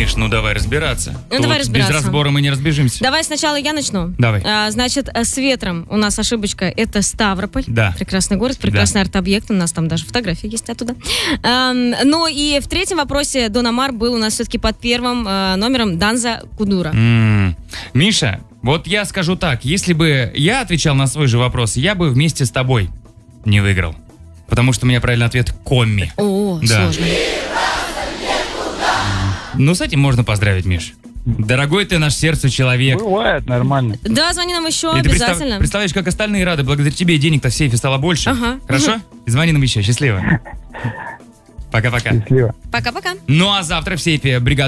Миш, ну давай разбираться. Давай разбираться. Без разбора мы не разбежимся. Давай сначала я начну. Давай. Значит, с ветром у нас ошибочка. Это Ставрополь. Да. Прекрасный город, прекрасный арт-объект. У нас там даже фотографии есть оттуда. Ну и в третьем вопросе Дон Омар был у нас все-таки под первым номером Данза Кудура. Миша, вот я скажу так. Если бы я отвечал на свой же вопрос, я бы вместе с тобой не выиграл. Потому что у меня правильный ответ Комми. О, да. Сложно. Ну, с этим можно поздравить, Миш. Дорогой ты наш сердцу человек. Бывает, нормально. Да, звони нам еще И ты обязательно. представляешь, как остальные рады. Благодаря тебе денег-то в сейфе стало больше. Ага. Хорошо? Звони нам еще. Счастливо. Пока-пока. Счастливо. Пока-пока. Ну а завтра в сейфе бригада